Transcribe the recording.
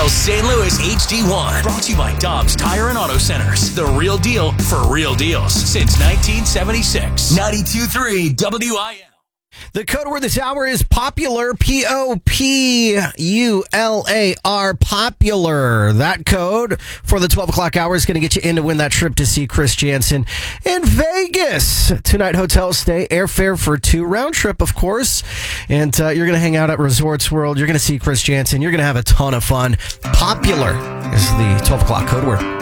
Hotels St. Louis HD1. Brought to you by Dobbs Tire and Auto Centers. The real deal for real deals since 1976. 92.3 WIL. The code word this hour is popular, Popular, popular. That code for the 12 o'clock hour is going to get you in to win that trip to see Chris Janson in Vegas. 2-night hotel stay, airfare for 2, round trip, of course. And you're going to hang out at Resorts World. You're going to see Chris Janson. You're going to have a ton of fun. Popular is the 12 o'clock code word.